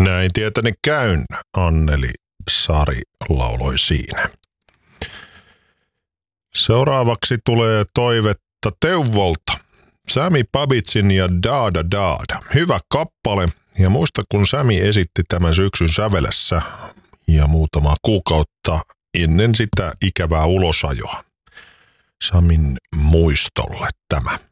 Näin tietäni käyn, Anneli Sari lauloi siinä. Seuraavaksi tulee toivetta Teuvolta. Sami Babitsin ja Daada Daada. Hyvä kappale. Ja muista, kun Sami esitti tämän syksyn sävelessä ja muutama kuukautta ennen sitä ikävää ulosajoa. Samin muistolle tämä.